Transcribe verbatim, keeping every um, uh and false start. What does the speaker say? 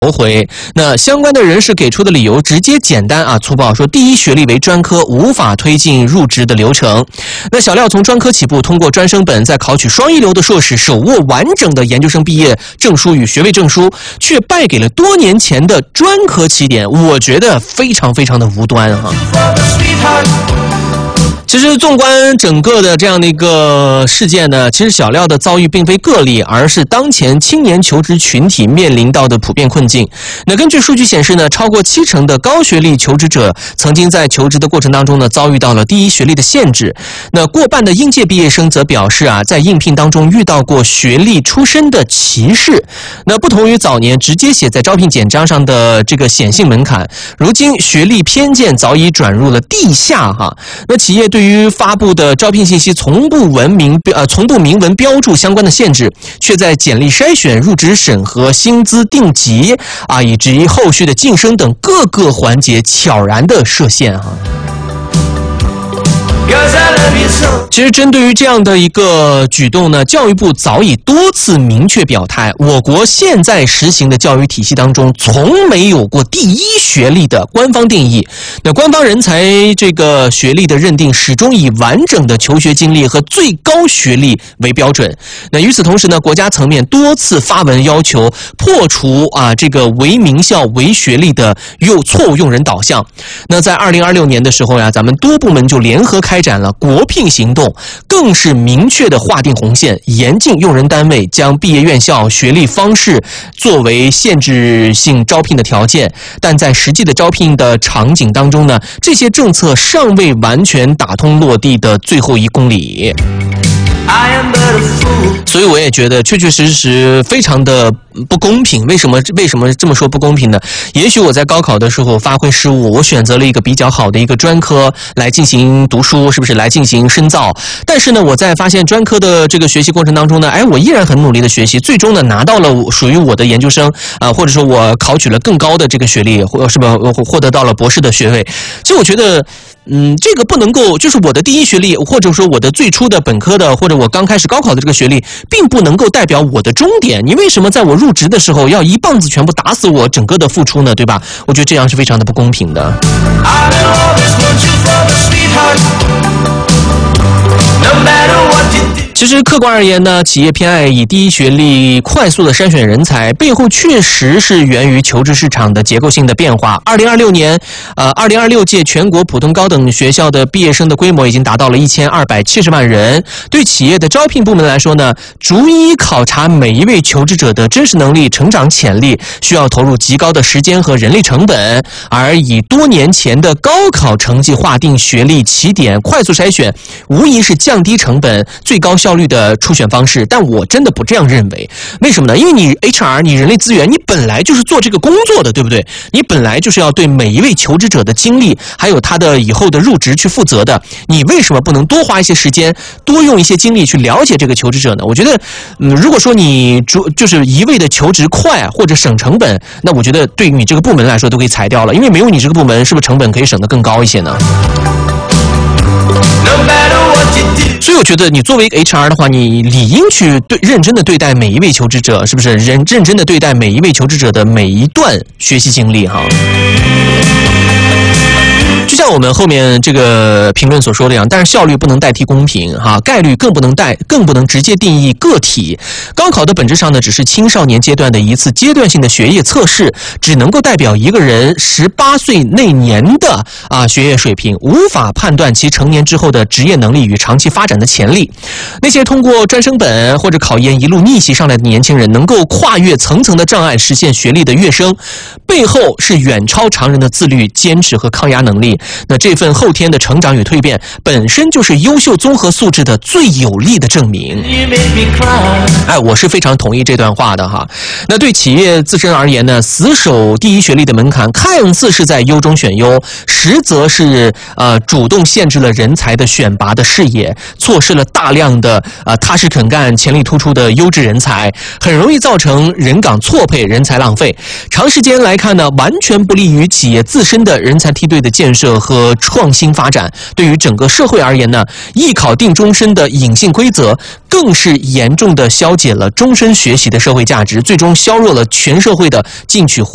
驳回。那相关的人士给出的理由直接简单啊粗暴，说第一学历为专科，无法推进入职的流程。那小廖从专科起步，通过专升本，再考取双一流的硕士，手握完整的研究生毕业证书与学位证书，却败给了多年前的专科起点，我觉得非常非常的无端哈。其实纵观整个的这样的一个事件呢，其实小廖的遭遇并非个例，而是当前青年求职群体面临到的普遍困境。那根据数据显示呢，超过七成的高学历求职者曾经在求职的过程当中呢，遭遇到了第一学历的限制。那过半的应届毕业生则表示啊，在应聘当中遇到过学历出身的歧视。那不同于早年直接写在招聘简章上的这个显性门槛，如今学历偏见早已转入了地下哈。那企业对对于发布的招聘信息从不文明呃从不明文标注相关的限制，却在简历筛选、入职审核、薪资定级啊，以及后续的晋升等各个环节悄然的设限哈。其实针对于这样的一个举动呢，教育部早已多次明确表态，我国现在实行的教育体系当中从没有过第一学历的官方定义。那官方人才这个学历的认定始终以完整的求学经历和最高学历为标准。那与此同时呢，国家层面多次发文要求破除啊这个唯名校唯学历的用错误用人导向。那在二零二六年的时候呀，咱们多部门就联合开展了国聘行动，更是明确的划定红线，严禁用人单位将毕业院校学历方式作为限制性招聘的条件。但在实际的招聘的场景当中呢，这些政策尚未完全打通落地的最后一公里。所以我也觉得确确实实非常的不公平。为什么为什么这么说不公平呢？也许我在高考的时候发挥失误，我选择了一个比较好的一个专科来进行读书，是不是来进行深造？但是呢，我在发现专科的这个学习过程当中呢，哎，我依然很努力的学习，最终呢拿到了属于我的研究生啊、呃，或者说我考取了更高的这个学历，或是不获得到了博士的学位。其实我觉得。嗯，这个不能够，就是我的第一学历，或者说我的最初的本科的，或者我刚开始高考的这个学历，并不能够代表我的终点。你为什么在我入职的时候要一棒子全部打死我整个的付出呢？对吧？我觉得这样是非常的不公平的。其实客观而言呢，企业偏爱以第一学历快速的筛选人才，背后确实是源于求职市场的结构性的变化。二零二六年，呃，二零二六届全国普通高等学校的毕业生的规模已经达到了一千二百七十万人。对企业的招聘部门来说呢，逐一考察每一位求职者的真实能力、成长潜力，需要投入极高的时间和人力成本。而以多年前的高考成绩划定学历起点，快速筛选，无疑是降低成本、最高效率的初选方式。但我真的不这样认为。为什么呢？因为你 H R 你人力资源，你本来就是做这个工作的，对不对？你本来就是要对每一位求职者的经历还有他的以后的入职去负责的。你为什么不能多花一些时间，多用一些精力去了解这个求职者呢？我觉得嗯，如果说你就是一味的求职快或者省成本，那我觉得对于你这个部门来说都可以裁掉了。因为没有你这个部门，是不是成本可以省得更高一些呢？所以我觉得你作为 H R 的话，你理应去对认真的对待每一位求职者，是不是？认认真的对待每一位求职者的每一段学习经历哈。就像我们后面这个评论所说的一样，但是效率不能代替公平哈，概率更不能代更不能直接定义个体。高考的本质上呢，只是青少年阶段的一次阶段性的学业测试，只能够代表一个人十八岁那年的啊学业水平，无法判断其成年之后的职业能力与长期发展的潜力。那些通过专升本或者考研一路逆袭上来的年轻人，能够跨越层层的障碍实现学历的跃升，背后是远超常人的自律、坚持和抗压能力。那这份后天的成长与蜕变，本身就是优秀综合素质的最有力的证明。哎，我是非常同意这段话的哈。那对企业自身而言呢，死守第一学历的门槛，看似是在优中选优，实则是呃主动限制了人才的选拔的视野，错失了大量的呃踏实肯干、潜力突出的优质人才，很容易造成人岗错配、人才浪费。长时间来看呢，完全不利于企业自身的人才梯队的建设和创新发展。对于整个社会而言呢，艺考定终身的隐性规则，更是严重的消解了终身学习的社会价值，最终削弱了全社会的进取